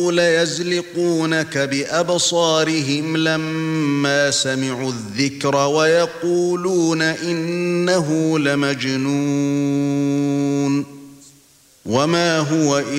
ليزلقونك بأبصارهم لما سمعوا الذكر ويقولون إنه لمجنون وما هو